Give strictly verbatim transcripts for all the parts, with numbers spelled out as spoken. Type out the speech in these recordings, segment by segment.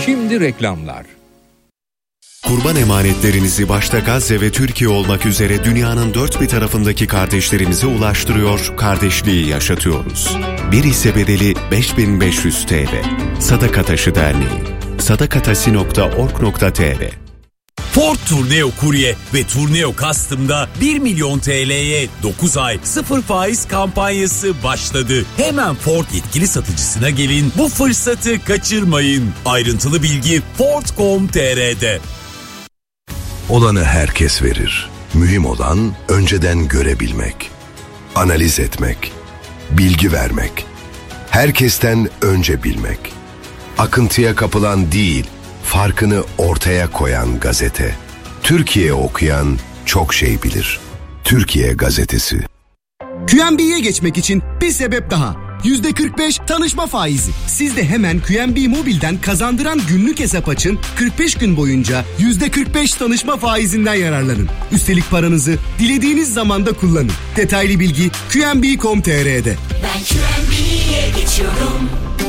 Şimdi reklamlar. Kurban emanetlerinizi başta Gazze ve Türkiye olmak üzere dünyanın dört bir tarafındaki kardeşlerimize ulaştırıyor, kardeşliği yaşatıyoruz. Bir hisse bedeli beş bin beş yüz TL. Sadaka Taşı Derneği. sadakatasi nokta org nokta tr. Ford Tourneo Courier ve Tourneo Custom'da bir milyon T L'ye dokuz ay sıfır faiz kampanyası başladı. Hemen Ford yetkili satıcısına gelin, bu fırsatı kaçırmayın. Ayrıntılı bilgi ford nokta com nokta tr'de. Olanı herkes verir. Mühim olan önceden görebilmek, analiz etmek, bilgi vermek, herkesten önce bilmek. Akıntıya kapılan değil, farkını ortaya koyan gazete. Türkiye okuyan çok şey bilir. Türkiye Gazetesi. Q N B'ye geçmek için bir sebep daha. yüzde kırk beş tanışma faizi. Siz de hemen Q N B Mobil'den kazandıran günlük hesap açın. kırk beş gün boyunca yüzde kırk beş tanışma faizinden yararlanın. Üstelik paranızı dilediğiniz zamanda kullanın. Detaylı bilgi Q N B nokta com nokta tr'de. Ben Q N B'ye geçiyorum.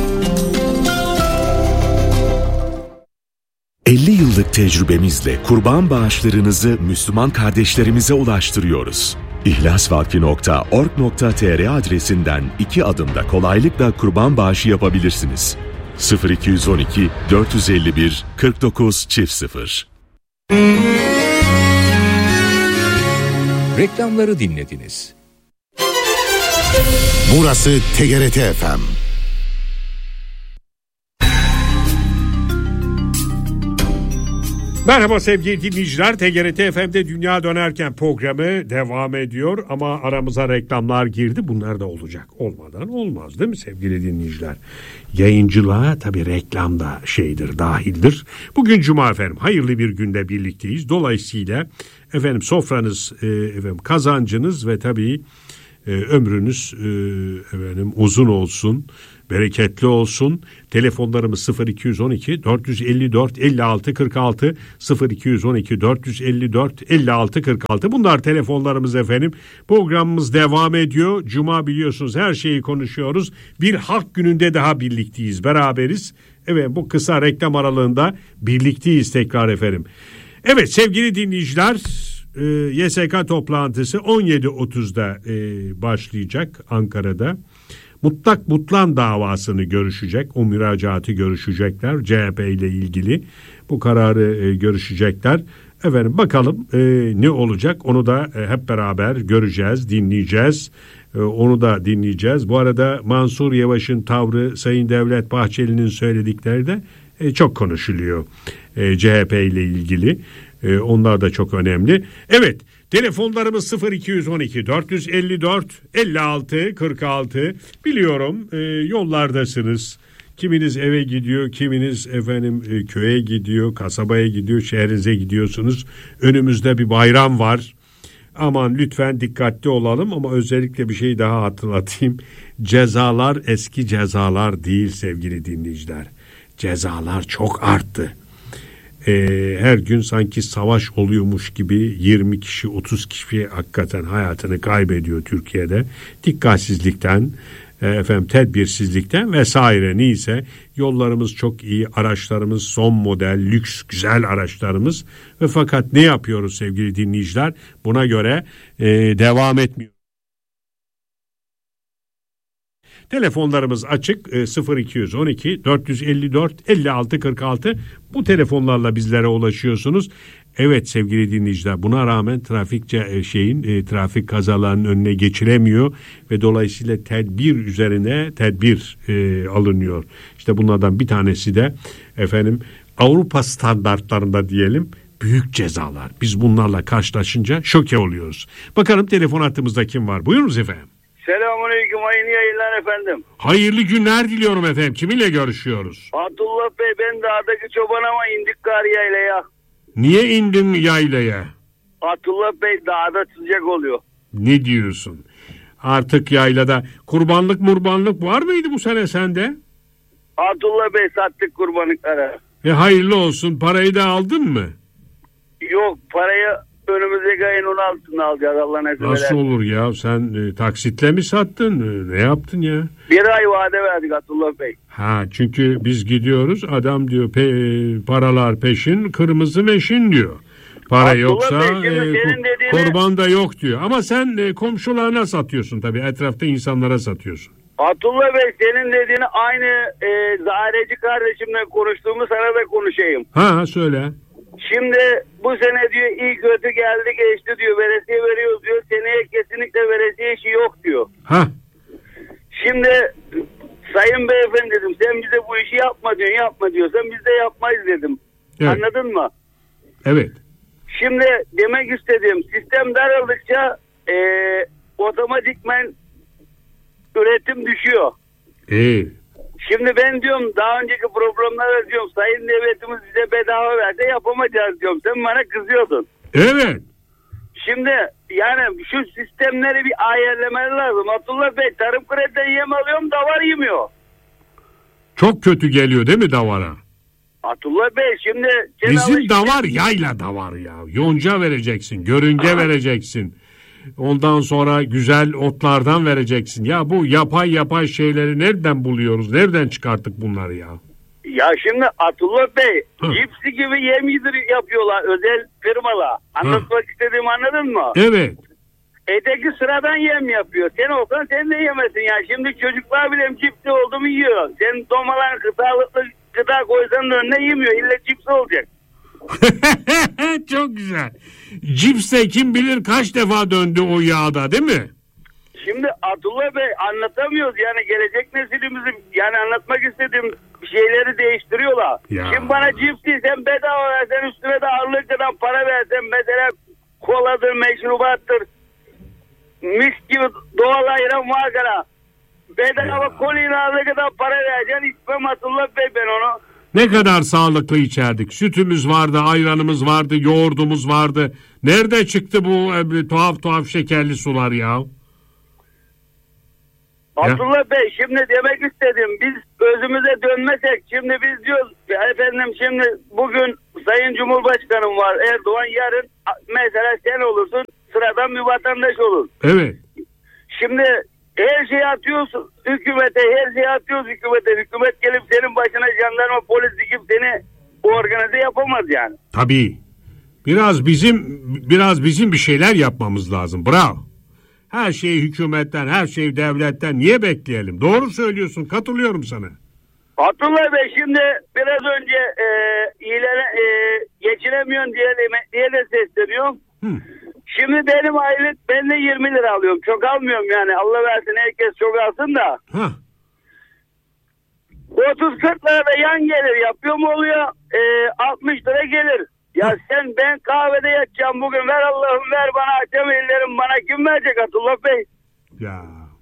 elli yıllık tecrübemizle kurban bağışlarınızı Müslüman kardeşlerimize ulaştırıyoruz. ihlasvakfi nokta org nokta tr adresinden iki adımda kolaylıkla kurban bağışı yapabilirsiniz. sıfır iki yüz on iki dört yüz elli bir kırk dokuz çift sıfır. Reklamları dinlediniz. Burası T G R T F M. Merhaba sevgili dinleyiciler, T G R T F M'de Dünya Dönerken programı devam ediyor ama aramıza reklamlar girdi. Bunlar da olacak, olmadan olmaz değil mi sevgili dinleyiciler? Yayıncılığa tabii reklam da şeydir, dahildir. Bugün Cuma efendim, hayırlı bir günde birlikteyiz. Dolayısıyla efendim sofranız, e, efendim kazancınız ve tabii e, ömrünüz e, efendim uzun olsun. Bereketli olsun. Telefonlarımız sıfır iki yüz on iki dört yüz elli dört elli altı kırk altı sıfır iki yüz on iki dört yüz elli dört elli altı kırk altı. Bunlar telefonlarımız efendim. Programımız devam ediyor. Cuma biliyorsunuz her şeyi konuşuyoruz. Bir halk gününde daha birlikteyiz, beraberiz. Evet, bu kısa reklam aralığında birlikteyiz tekrar efendim. Evet sevgili dinleyiciler, Y S K toplantısı on yedi otuzda başlayacak Ankara'da. Mutlak Butlan davasını görüşecek, o müracaatı görüşecekler, C H P ile ilgili bu kararı e, görüşecekler. Efendim bakalım e, ne olacak, onu da e, hep beraber göreceğiz, dinleyeceğiz, e, onu da dinleyeceğiz. Bu arada Mansur Yavaş'ın tavrı, Sayın Devlet Bahçeli'nin söyledikleri de e, çok konuşuluyor e, C H P ile ilgili, e, onlar da çok önemli. Evet. Telefonlarımız sıfır iki yüz on iki dört yüz elli dört elli altı kırk altı. Biliyorum e, yollardasınız. Kiminiz eve gidiyor, kiminiz efendim e, köye gidiyor, kasabaya gidiyor, şehrinize gidiyorsunuz. Önümüzde bir bayram var. Aman lütfen dikkatli olalım, ama özellikle bir şey daha hatırlatayım. Cezalar eski cezalar değil sevgili dinleyiciler. Cezalar çok arttı. Ee, her gün sanki savaş oluyormuş gibi yirmi kişi otuz kişi hakikaten hayatını kaybediyor Türkiye'de. Dikkatsizlikten, e, efendim tedbirsizlikten vesaire, neyse yollarımız çok iyi, araçlarımız son model, lüks, güzel araçlarımız ve fakat ne yapıyoruz sevgili dinleyiciler? Buna göre e, devam etmiyor. Telefonlarımız açık, sıfır iki yüz on iki dört yüz elli dört elli altı kırk altı. Bu telefonlarla bizlere ulaşıyorsunuz. Evet sevgili dinleyiciler, buna rağmen trafik şeyin e, trafik kazalarının önüne geçilemiyor ve dolayısıyla tedbir üzerine tedbir e, alınıyor. İşte bunlardan bir tanesi de efendim Avrupa standartlarında diyelim büyük cezalar. Biz bunlarla karşılaşınca şoke oluyoruz. Bakalım telefon hattımızda kim var? Buyurunuz efendim. Selamünaleyküm, hayırlı yayınlar efendim. Hayırlı günler diliyorum efendim. Kiminle görüşüyoruz? Abdullah Bey, ben dağdaki çoban ama indik kar yaylaya. Niye indin yaylaya? Abdullah Bey, dağda sıcak oluyor. Ne diyorsun? Artık yaylada kurbanlık murbanlık var mıydı bu sene sende? Abdullah Bey, sattık kurbanlıkları. E hayırlı olsun, parayı da aldın mı? Yok, parayı önümüzdeki ayın on altısında alacağız Allah nasip eder. Nasıl olur ya, sen e, taksitle mi sattın, e, ne yaptın ya? Bir ay vade verdik Abdullah Bey. Ha, çünkü biz gidiyoruz, adam diyor pe, paralar peşin, kırmızı meşin diyor. Para Abdullah yoksa Bey, e, dediğine... kurban da yok diyor. Ama sen e, komşularına satıyorsun tabii, etrafta insanlara satıyorsun. Abdullah Bey, senin dediğini aynı e, zahireci kardeşimle konuştuğumu sana da konuşayım. Ha, söyle. Şimdi bu sene diyor iyi kötü geldi geçti diyor, veresiye veriyoruz diyor. Seneye kesinlikle veresiye işi yok diyor. Ha. Şimdi sayın beyefendi dedim, sen bize bu işi yapma diyorsun, yapma diyorsan biz de yapmayız dedim. Evet. Anladın mı? Evet. Şimdi demek istediğim, sistem daraldıkça e, otomatikmen üretim düşüyor. İyi. Şimdi ben diyorum, daha önceki programlarda diyorum sayın devletimiz bize bedava verse yapamayacağız diyorum. Sen bana kızıyordun. Evet. Şimdi yani şu sistemleri bir ayarlamaya lazım. Abdullah Bey, tarım krediden yem alıyorum, davar yemiyor. Çok kötü geliyor değil mi davara? Abdullah Bey şimdi... Bizim davar yayla davar ya. Yonca vereceksin, görünge Aha. vereceksin. Ondan sonra güzel otlardan vereceksin. Ya bu yapay yapay şeyleri nereden buluyoruz? Nereden çıkarttık bunları ya? Ya şimdi Abdullah Bey, Hı. cipsi gibi yem yedir yapıyorlar özel firmalar. Anlatmak Hı. istediğimi anladın mı? Evet. Öteki sıradan yem yapıyor. Sen olsan sen de yemesin ya. Şimdi çocuklar bile cipsi oldu mu yiyor. Sen domalan sağlıklı gıda koysan da önüne yemiyor. İlle cipsi olacak. Çok güzel. Cipse kim bilir kaç defa döndü o yağda, değil mi? Şimdi Abdullah Bey, anlatamıyoruz yani gelecek neslimizi, yani anlatmak istediğim şeyleri değiştiriyorlar. Ya. Şimdi bana cipsi sen bedava versen, üstüne de ağırlık kadar para versen, mesela koladır, meşrubattır, mis gibi doğal ayran var kadar bedava kolin ağırlık kadar para vereceksin, içmem Abdullah Bey ben onu. Ne kadar sağlıklı içerdik. Sütümüz vardı, ayranımız vardı, yoğurdumuz vardı. Nerede çıktı bu e, tuhaf tuhaf şekerli sular ya? Abdullah ya. Bey, şimdi demek istedim, biz özümüze dönmesek, şimdi biz diyoruz efendim, şimdi bugün Sayın Cumhurbaşkanım var Erdoğan, yarın mesela sen olursun, sıradan bir vatandaş olur. Evet. Şimdi her şeyi atıyorsun hükümete, her şeyi atıyoruz hükümete. Hükümet gelip senin başına jandarma, polis dikip seni organize yapamaz yani. Tabii. Biraz bizim biraz bizim bir şeyler yapmamız lazım. Bravo. Her şeyi hükümetten, her şeyi devletten niye bekleyelim? Doğru söylüyorsun. Katılıyorum sana. Abdullah Bey, şimdi biraz önce e, ileri, e, geçinemiyorsun diye, diye de sesleniyorum. Hı. Şimdi benim aylık, ben de yirmi lira alıyorum. Çok almıyorum yani. Allah versin herkes çok alsın da. Hah. otuz kırk lira da yan gelir yapıyor mu oluyor? E, altmış lira gelir. Ya Hah. sen, ben kahvede yatacağım bugün. Ver Allah'ım ver bana, açam ellerim, bana kim verecek Abdullah Bey? Ya.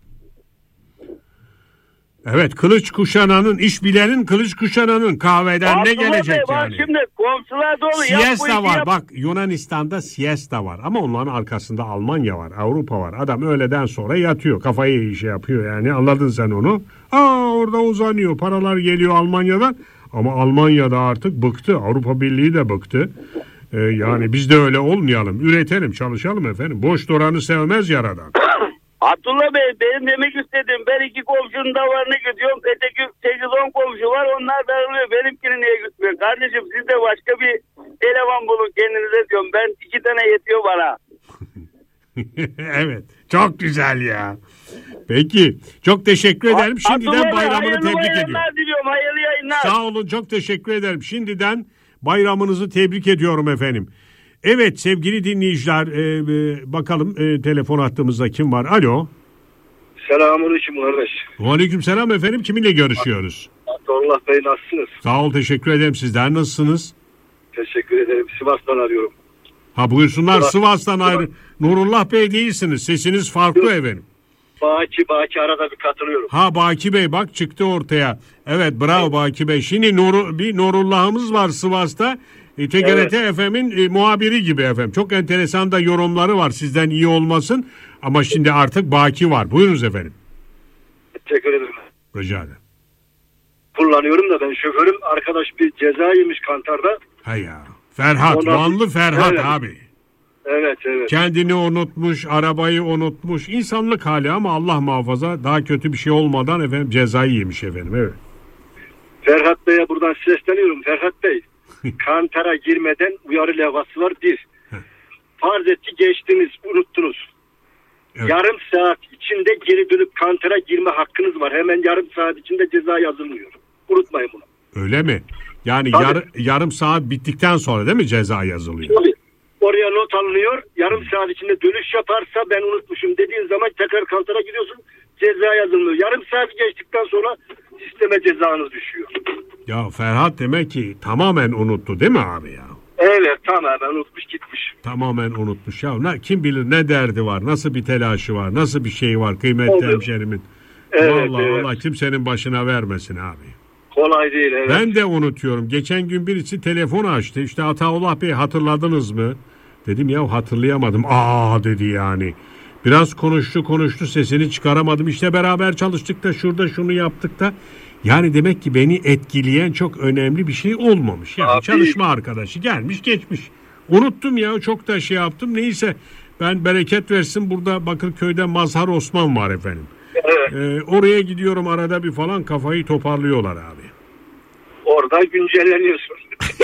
Evet, kılıç kuşananın, iş bilenin kılıç kuşananın kahveden Abdullah ne gelecek Bey, yani? Bak şimdi komşular dolu. Siesta var yap. Bak Yunanistan'da siesta var ama onların arkasında Almanya var, Avrupa var. Adam öğleden sonra yatıyor, kafayı şey yapıyor yani, anladın sen onu. Aa, orada uzanıyor, paralar geliyor Almanya'dan ama Almanya'da artık bıktı, Avrupa Birliği de bıktı. Ee, yani biz de öyle olmayalım, üretelim, çalışalım efendim. Boş duranı sevmez yaradan. Abdullah Bey, benim demek istediğim, ben iki komşunun davarını gidiyorum. Öteki sekiz on komşu var, onlar darılıyor. Benimkini niye gitmiyor? Kardeşim, siz de başka bir eleman bulun kendinize diyorum. Ben iki tane yetiyor bana. Evet, çok güzel ya. Peki, çok teşekkür ederim. Şimdiden Abdullah bayramını Bey, tebrik ediyorum. Diliyorum, hayırlı yayınlar. Sağ olun, çok teşekkür ederim. Şimdiden bayramınızı tebrik ediyorum efendim. Evet sevgili dinleyiciler, e, e, bakalım e, telefon hattımızda kim var? Alo. Selamünaleyküm kardeş. Aleyküm selam efendim, kiminle görüşüyoruz? Abdullah Bey, nasılsınız? Sağ ol, teşekkür ederim. Sizler nasılsınız? Teşekkür ederim. Sivas'tan arıyorum. Ha, buyursunlar. Sivas. Sivas'tan ayrı. Nurullah Bey değilsiniz. Sesiniz farklı efendim. Baki, Baki arada bir katılıyorum. Ha, Baki Bey bak çıktı ortaya. Evet, bravo evet. Baki Bey. Şimdi Nur, bir Nurullah'ımız var Sivas'ta. E, T G R T evet. F M'in e, muhabiri gibi efendim. Çok enteresan da yorumları var. Sizden iyi olmasın. Ama şimdi artık Baki var. Buyurunuz efendim. Teşekkür ederim. Rica ederim. Kullanıyorum da ben şoförüm. Arkadaş bir ceza yemiş kantarda. Ha ya. Ferhat. Ondan... Vanlı Ferhat evet. abi. Evet evet. Kendini unutmuş, arabayı unutmuş. İnsanlık hali ama Allah muhafaza daha kötü bir şey olmadan efendim cezayı yemiş efendim. Evet. Ferhat Bey'e buradan sesleniyorum. Ferhat Bey, kantara girmeden uyarı levhası var bir. Farz et ki geçtiniz, unuttunuz. Evet. Yarım saat içinde geri dönüp kantara girme hakkınız var. Hemen yarım saat içinde ceza yazılmıyor. Unutmayın bunu. Öyle mi? Yani yar, yarım saat bittikten sonra değil mi ceza yazılıyor? Tabii. Oraya not alınıyor. Yarım saat içinde dönüş yaparsa ben unutmuşum dediğin zaman tekrar kantara gidiyorsun. Ceza yazılmıyor. Yarım saat geçtikten sonra sisteme cezanız düşüyor. Ya Ferhat demek ki tamamen unuttu değil mi abi ya? Evet, tamamen unutmuş gitmiş. Tamamen unutmuş ya. Ne, kim bilir ne derdi var, nasıl bir telaşı var, nasıl bir şey var kıymetli hemşerimin. Evet, vallahi evet. Allah kimsenin başına vermesin abi. Kolay değil evet. Ben de unutuyorum. Geçen gün birisi telefon açtı. İşte Ataullah Bey hatırladınız mı? Dedim ya hatırlayamadım. Aa dedi yani. Biraz konuştu konuştu sesini çıkaramadım. İşte beraber çalıştık da şurada şunu yaptık da. Yani demek ki beni etkileyen çok önemli bir şey olmamış. Yani Abi. çalışma arkadaşı gelmiş geçmiş. Unuttum ya çok da şey yaptım. Neyse ben bereket versin burada Bakırköy'de Mazhar Osman var efendim. Evet. Ee, oraya gidiyorum arada bir falan kafayı toparlıyorlar abi. Orada güncelleniyorsun.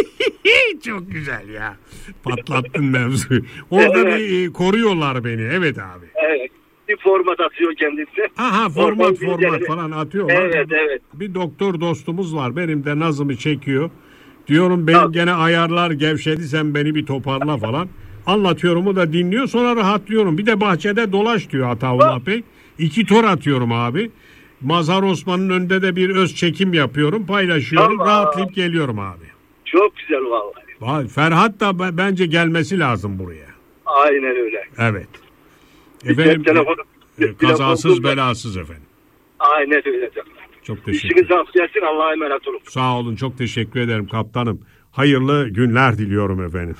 Çok güzel ya. Patlattın mevzuyu. Orada evet. bir e, koruyorlar beni. Evet abi. Evet. Bir format atıyor kendisi. Aha format Oradan format güncelleniyor. Falan atıyorlar. Evet evet. Bir doktor dostumuz var. Benim de nazımı çekiyor. Diyorum benim Tabii. gene ayarlar gevşedi sen beni bir toparla falan. Anlatıyorum o da dinliyor sonra rahatlıyorum. Bir de bahçede dolaş diyor Ataullah Bey. İki tur atıyorum abi. Mazhar Osman'ın önünde de bir öz çekim yapıyorum. Paylaşıyorum. Tamam. Rahatlayıp geliyorum abi. Çok güzel vallahi. Vay, Ferhat da bence gelmesi lazım buraya. Aynen öyle. Evet. Efendim telefonu, e, kazasız belasız efendim. Aynen öyle. Çok teşekkür ederim. İşiniz rast gelsin Allah'a emanet olun. Sağ olun çok teşekkür ederim kaptanım. Hayırlı günler diliyorum efendim.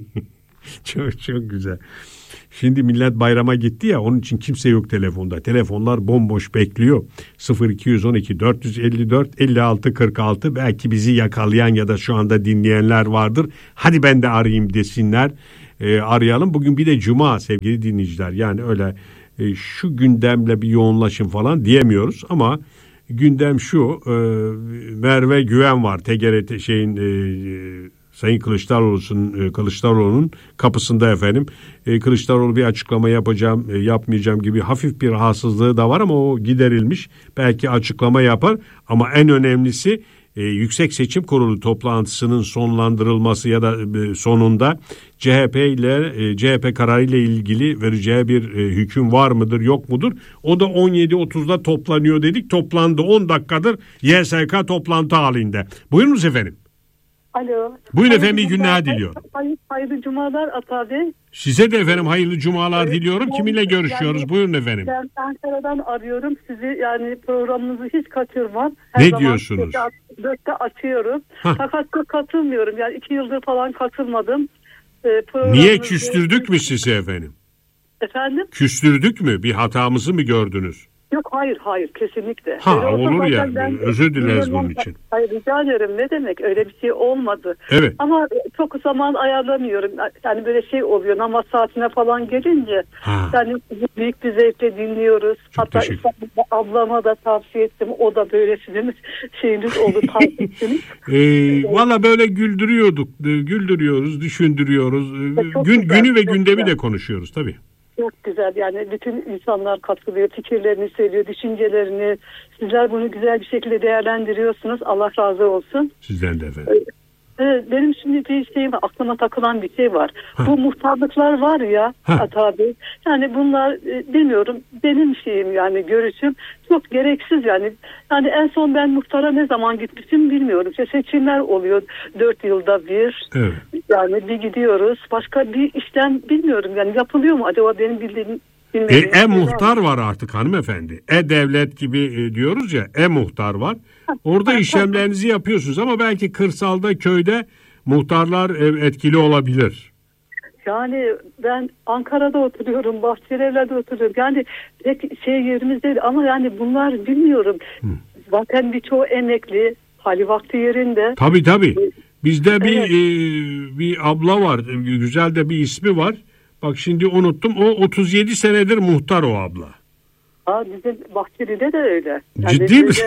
Çok çok güzel. Şimdi millet bayrama gitti ya onun için kimse yok telefonda. Telefonlar bomboş bekliyor. sıfır iki on iki dört yüz elli dört elli altı kırk altı belki bizi yakalayan ya da şu anda dinleyenler vardır. Hadi ben de arayayım desinler. E, arayalım. Bugün bir de cuma sevgili dinleyiciler. Yani öyle e, şu gündemle bir yoğunlaşın falan diyemiyoruz ama gündem şu. E, Merve Güven var. T G R T şeyin e, Sayın Kılıçdaroğlu'nun Kılıçdaroğlu'nun kapısında efendim. E, Kılıçdaroğlu bir açıklama yapacağım, e, yapmayacağım gibi hafif bir rahatsızlığı da var ama o giderilmiş. Belki açıklama yapar ama en önemlisi e, Yüksek Seçim Kurulu toplantısının sonlandırılması ya da e, sonunda C H P ile e, C H P kararıyla ilgili vereceği bir e, hüküm var mıdır, yok mudur? O da on yedi otuzda toplanıyor dedik. Toplandı on dakikadır Y S K toplantı halinde. Buyurunuz efendim. Alo. Buyurun efendim iyi günler diliyorum. Hayırlı, hayırlı cumalar Ata Bey. Size de efendim hayırlı cumalar evet, diliyorum. Kiminle görüşüyoruz? Yani, buyurun efendim. Ben Ankara'dan arıyorum sizi yani programınızı hiç kaçırmam. Her ne diyorsunuz? Dörtte açıyorum. Hah. Fakat katılmıyorum yani iki yıldır falan katılmadım. Ee, Niye küstürdük mü sizi efendim? Efendim? Küstürdük mü? Bir hatamızı mı gördünüz? Yok hayır hayır kesinlikle. Ha öyle olur ya ben, özür dileriz bunun için. Hayır rica ederim ne demek öyle bir şey olmadı. Evet. Ama çok zaman ayarlamıyorum. Yani böyle şey oluyor namaz saatine falan gelince. Ha. Yani büyük bir zevkle dinliyoruz. Çok hatta ablama da tavsiye ettim. O da böyle sizin şeyiniz oldu tavsiye ettiniz. ee, Valla böyle güldürüyorduk. Güldürüyoruz, düşündürüyoruz. Gün, güzel, günü ve gündemi güzel. de konuşuyoruz tabii. Çok güzel yani bütün insanlar katılıyor, fikirlerini söylüyor, düşüncelerini. Sizler bunu güzel bir şekilde değerlendiriyorsunuz. Allah razı olsun. Sizden de efendim. Evet, benim şimdi bir şeyim aklıma takılan bir şey var. Ha. Bu muhtarlıklar var ya Ata Bey. Yani bunlar bilmiyorum benim şeyim yani görüşüm çok gereksiz yani. Yani en son ben muhtara ne zaman gitmişim bilmiyorum. İşte seçimler oluyor dört yılda bir. Evet. Yani bir gidiyoruz. Başka bir işlem bilmiyorum yani yapılıyor mu acaba benim bildiğim E, e-muhtar var artık hanımefendi. E-devlet gibi e, diyoruz ya e-muhtar var. Orada işlemlerinizi yapıyorsunuz ama belki kırsalda köyde muhtarlar e, etkili olabilir. Yani ben Ankara'da oturuyorum, Bahçelievler'de oturuyorum. Yani pek şey yerimiz değil ama yani bunlar bilmiyorum. Hı. Zaten birçoğu emekli, hali vakti yerinde. Tabii tabii. Bizde bir evet. e, bir abla var. Güzel de bir ismi var. Bak şimdi unuttum. O otuz yedi senedir muhtar o abla. Aa, bizim Bahçeli'de de öyle. Yani Ciddi misin?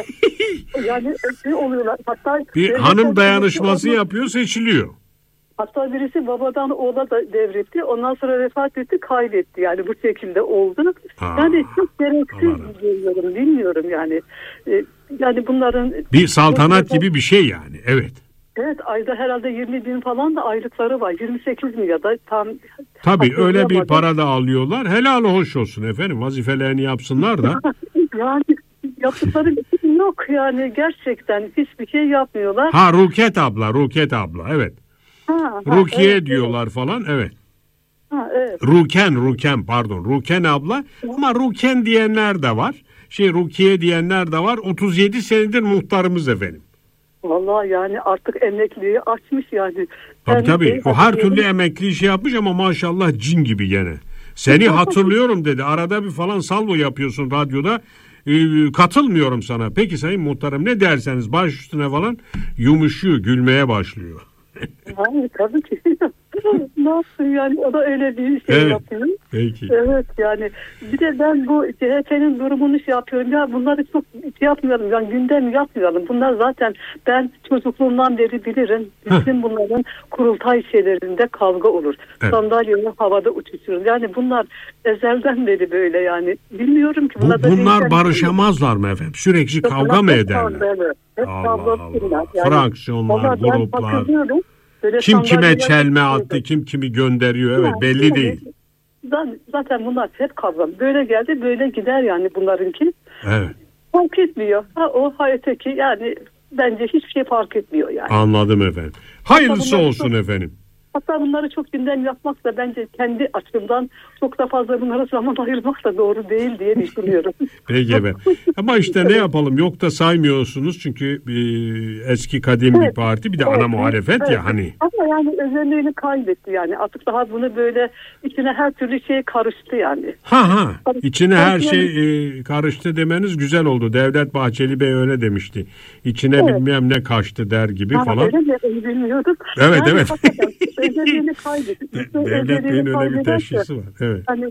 Yani şey oluyorlar. Hatta bir hanım dayanışması onu, yapıyor, seçiliyor. Hatta birisi babadan oğla da devretti. Ondan sonra vefat etti, kaybetti. Yani bu şekilde oldu. Aa, yani çok gereksiz görüyorum. Bilmiyorum yani. Ee, yani bunların... Bir saltanat gibi bir şey yani. Evet. Evet, ayda herhalde yirmi bin falan da aylıkları var. yirmi sekiz bin ya da tam... Tabii öyle bir para da alıyorlar. Helal hoş olsun efendim. Vazifelerini yapsınlar da. Yani yaptıkları bir şey yok yani. Gerçekten hiçbir şey yapmıyorlar. Ha, Ruket abla, Ruket abla, evet. Ha, Rukiye ha, evet, diyorlar evet. falan, evet. Ha, evet. Ruken, Ruken pardon. Ruken abla. Ama Ruken diyenler de var. Şey Rukiye diyenler de var. otuz yedi senedir muhtarımız efendim. Vallahi yani artık emekliyi açmış yani. Tabii Ben tabii. şey, o her türlü emekli şey yapmış ama maşallah cin gibi gene. Seni hatırlıyorum dedi. Arada bir falan salvo yapıyorsun radyoda. Ee, katılmıyorum sana. Peki sayın muhtarım ne derseniz baş üstüne falan yumuşuyor, gülmeye başlıyor. Yani tabii ki. Ne yapsın yani, o da öyle bir şey evet, yapıyor. Peki. Evet yani bir de ben bu C H P'nin durumunu şey yapıyorum ya, bunları çok şey yapmayalım yani, gündem yapmayalım. Bunlar zaten ben çocukluğumdan beri bilirim. Bütün bunların kurultay şeylerinde kavga olur. Evet. Sandalyeyi havada uçuşuruz. Yani bunlar ezelden beri böyle yani. Bilmiyorum ki. Bu, bunlar barışamazlar mı efendim? Sürekli çok kavga mı ederler? Evet. Allah Allah. Yani, fraksiyonlar, gruplar. Böyle kim kime çelme attı, kim kimi gönderiyor, evet yani, belli yani, değil. Zaten bunlar hep kavga. Böyle geldi, böyle gider yani bunlarınki. Evet. Fark etmiyor. Ha o, ha öteki, yani bence hiçbir şey fark etmiyor yani. Anladım efendim. Hayırlısı olsun çok, efendim. Hatta bunları çok gündem yapmak da bence kendi açımdan çok da fazla bunlara zaman ayırmak da doğru değil diye düşünüyorum. Peki efendim. Ama işte ne yapalım, yok da saymıyorsunuz çünkü bir eski kadim evet. bir parti, bir de evet. ana muhalefet evet. ya hani. Ama yani özelliğini kaybetti yani, artık daha bunu böyle içine her türlü şey karıştı yani. Ha ha içine her şey e, karıştı demeniz güzel oldu. Devlet Bahçeli Bey öyle demişti. İçine evet. bilmem ne kaçtı der gibi ha, falan. Öyle de bilmiyorduk. Evet yani, evet. Özelliğini kaybetti. Devlet Bey'in öyle bir teşhisi var. Evet. Hani